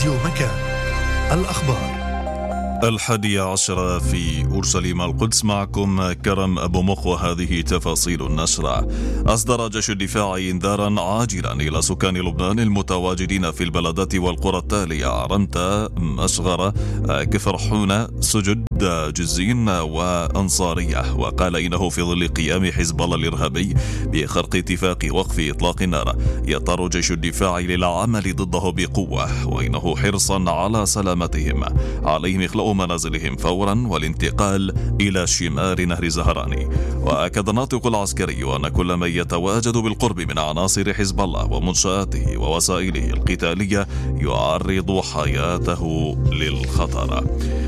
راديو مكان. الأخبار 11 في أورشليم القدس. معكم كرم أبو مخ وهذه تفاصيل النشرة. أصدر جيش الدفاع إنذارا عاجلا إلى سكان لبنان المتواجدين في البلدات والقرى التالية: عرمتة، مشغرة، كفر حونة، سجد، جزين وأنصارية. وقال إنه في ظل قيام حزب الله الإرهابي بخرق اتفاق وقف إطلاق النار يضطر جيش الدفاع للعمل ضده بقوة، وإنه حرصا على سلامتهم عليهم إخلاء منازلهم فورا والانتقال إلى شمال نهر زهراني. وأكد الناطق العسكري أن كل من يتواجد بالقرب من عناصر حزب الله ومنشآته ووسائله القتالية يعرض حياته للخطر.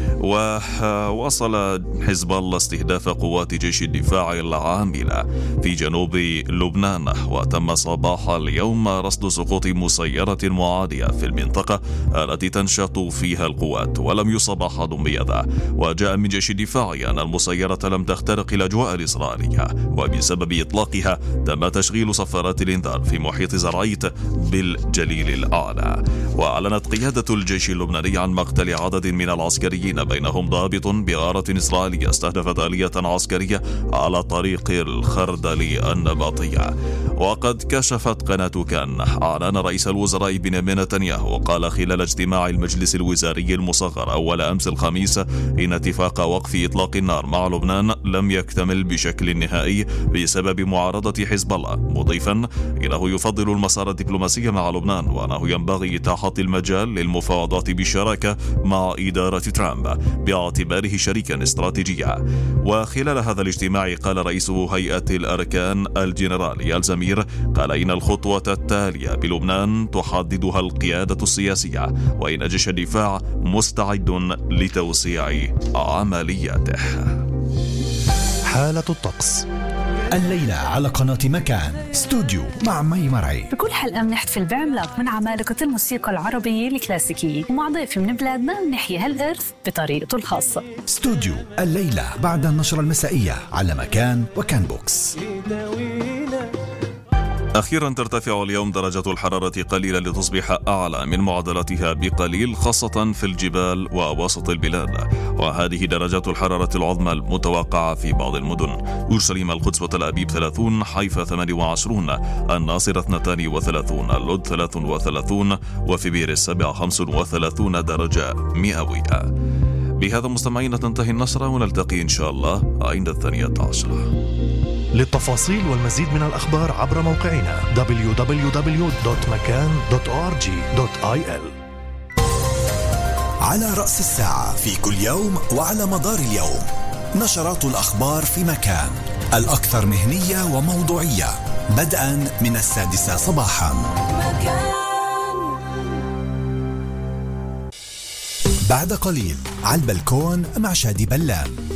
ووصل حزب الله استهداف قوات جيش الدفاع العاملة في جنوب لبنان، وتم صباح اليوم رصد سقوط مسيرة معادية في المنطقة التي تنشط فيها القوات، ولم يصب أحد بيده. وجاء من جيش الدفاع أن المسيرة لم تخترق الأجواء الإسرائيلية، وبسبب إطلاقها تم تشغيل صفارات الإنذار في محيط زرعيت بالجليل الأعلى. وأعلنت قيادة الجيش اللبناني عن مقتل عدد من العسكريين، بينهم ضابط بغارة إسرائيلية استهدفت آلية عسكرية على طريق الخردل النباطية. وقد كشفت قناة كان أعلن رئيس الوزراء بنيامين نتنياهو قال خلال اجتماع المجلس الوزاري المصغر أول أمس الخميس إن اتفاق وقف إطلاق النار مع لبنان لم يكتمل بشكل نهائي بسبب معارضة حزب الله، مضيفا إنه يفضل المسار الدبلوماسي مع لبنان وأنه ينبغي إتاحة المجال للمفاوضات بالشراكة مع إدارة ترامب باعتباره شريكا استراتيجيا. وخلال هذا الاجتماع قال رئيس هيئة الأركان الجنرال الزمير قال إن الخطوة التالية بلبنان تحددها القيادة السياسية، وإن جيش الدفاع مستعد لتوسيع عملياته. حالة الطقس الليلة على قناة مكان استوديو مع مي مرعي. بكل حلقة بنحتفل بعملاق من عمالقة الموسيقى العربية الكلاسيكية، ومع ضيف من بلادنا بنحيي هالإرث بطريقته الخاصة. استوديو الليلة بعد النشرة المسائية على مكان وكان بوكس. أخيرا ترتفع اليوم درجة الحرارة قليلا لتصبح أعلى من معدلاتها بقليل، خاصة في الجبال ووسط البلاد. وهذه درجات الحرارة العظمى المتوقعة في بعض المدن: أورشليم القدس وتل أبيب 30، حيفا 28، الناصرة 32، اللد 33، وفي بير السبع 35 درجة مئوية. بهذا مستمعين تنتهي النشرة، ونلتقي إن شاء الله عند 12. للتفاصيل والمزيد من الأخبار عبر موقعنا www.makan.org.il. على رأس الساعة في كل يوم وعلى مدار اليوم نشرات الأخبار في مكان، الأكثر مهنية وموضوعية، بدءا من 6 صباحا. بعد قليل على البلكون مع شادي بلان.